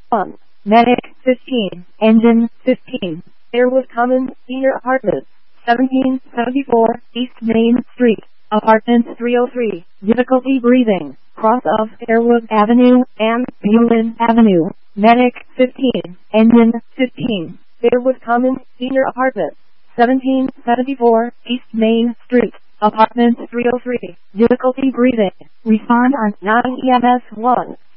1. Medic 15. Engine 15. Airwood Commons Senior Apartments. 1774 East Main Street. Apartment 303. Difficulty breathing. Cross of Airwood Avenue and Bulin Avenue. Medic 15. Engine 15. Airwood Commons Senior Apartments. 1774 East Main Street. Apartment 303. Difficulty breathing. Respond on 9 EMS 1.